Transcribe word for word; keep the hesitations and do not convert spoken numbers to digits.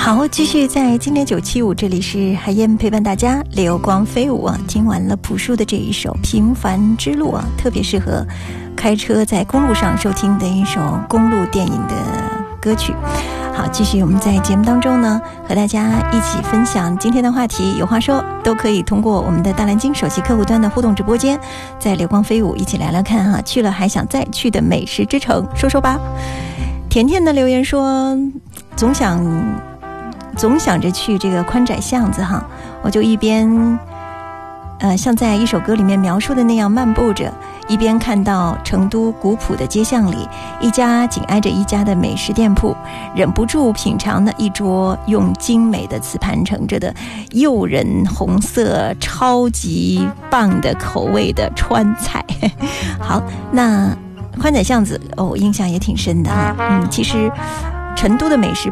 好，继续在经典九七五，这里是海燕陪伴大家流光飞舞啊。听完了朴树的这一首《平凡之路》啊，特别适合开车在公路上收听的一首公路电影的歌曲。好，继续我们在节目当中呢，和大家一起分享今天的话题，有话说都可以通过我们的大蓝鲸手机客户端的互动直播间，在流光飞舞一起聊聊看哈、啊，去了还想再去的美食之城，说说吧。甜甜的留言说，总想总想着去这个宽窄巷子哈，我就一边呃像在一首歌里面描述的那样漫步着，一边看到成都古朴的街巷里一家紧挨着一家的美食店铺，忍不住品尝了一桌用精美的瓷盘盛着的诱人红色超级棒的口味的川菜。好，那宽窄巷子哦，印象也挺深的哈。嗯，其实成都的美食